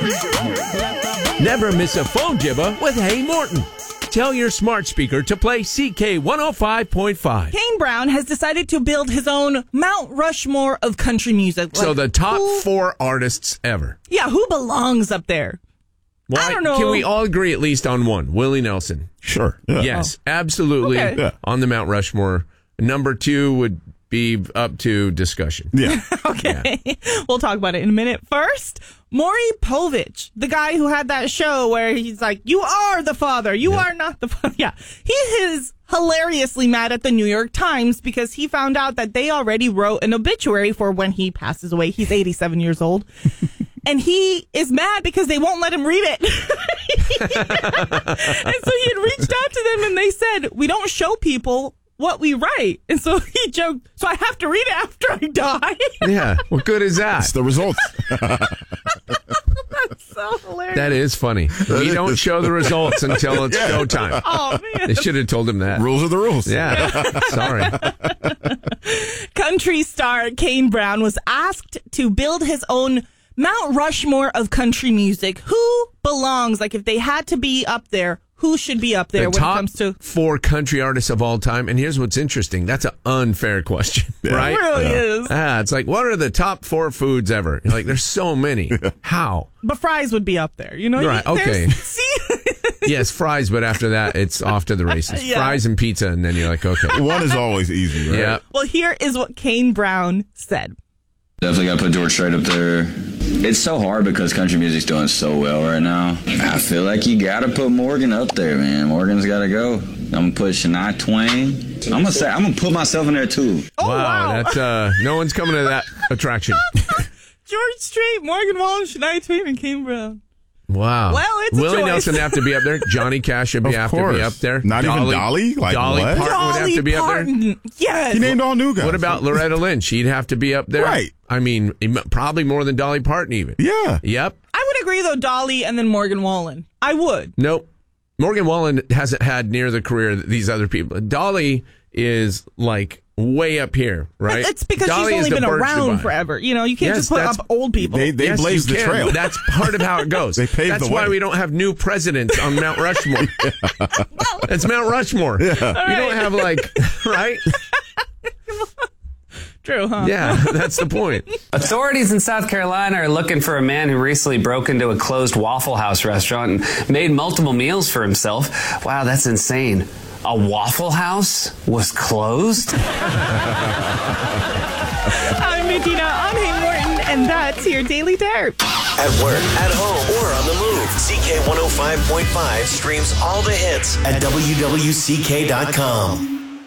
Never miss a phone jibba with Hey Morton. Tell your smart speaker to play CK 105.5. Kane Brown has decided to build his own Mount Rushmore of country music. So the top 4 artists ever. Yeah, who belongs up there? Well, I don't know. Can we all agree at least on one? Willie Nelson. Sure. Yeah. Yes, absolutely. Okay. Yeah. On the Mount Rushmore. Number 2 would be up to discussion. Yeah. Okay. Yeah. We'll talk about it in a minute. First, Maury Povich, the guy who had that show where he's like, you are the father. You are not the father. Yeah. He is hilariously mad at the New York Times because he found out that they already wrote an obituary for when he passes away. He's 87 years old. And he is mad because they won't let him read it. And so he had reached out to them and they said, we don't show people what we write. And so he joked, so I have to read it after I die. Yeah. What good is that? It's the results. That's so hilarious. That is funny. We don't show the results until it's showtime. Oh, man. They should have told him that. Rules are the rules. Yeah. Sorry. Country star Kane Brown was asked to build his own Mount Rushmore of country music. Who belongs? Like, if they had to be up there, who should be up there The when it top comes to 4 country artists of all time. And here's what's interesting. That's an unfair question, right? It really is. It's like, what are the top 4 foods ever? You're like, there's so many. How? But fries would be up there, you know? Right, okay. See? Yes, fries, but after that, it's off to the races. Yeah. Fries and pizza, and then you're like, okay. One is always easy, right? Yeah. Well, here is what Kane Brown said. Definitely got to put George Strait up there. It's so hard because country music's doing so well right now. I feel like you got to put Morgan up there, man. Morgan's got to go. I'm going to put Shania Twain. I'm going to put myself in there, too. Oh, wow. That's, no one's coming to that attraction. George Strait, Morgan Wallen, Shania Twain, and Kane Brown. Wow. Well, it's a Willie choice. Nelson have to be up there. Johnny Cash should have to be up there. Not even Dolly? Like, Dolly what? Parton would have to be up there. Yes. He named all new guys. What about Loretta Lynch? She'd have to be up there. Right. I mean, probably more than Dolly Parton even. Yeah. Yep. I would agree, though, Dolly and then Morgan Wallen. I would. Nope. Morgan Wallen hasn't had near the career that these other people. Dolly is like way up here, right? It's because Dolly she's only is the been birch to around buy. forever. You know, you can't just put up old people. They Yes, blazed you the can. trail. That's part of how it goes. They paved That's the why way. we don't have new presidents on Mount Rushmore. It's Mount Rushmore. Yeah. You don't have like, right? True, huh? Yeah, that's the point. Authorities in South Carolina are looking for a man who recently broke into a closed Waffle House restaurant and made multiple meals for himself. Wow, that's insane. A Waffle House was closed? I'm Medina. I'm Hey Morton, and that's your Daily Dirt. At work, at home, or on the move. CK 105.5 streams all the hits at WWCK.com.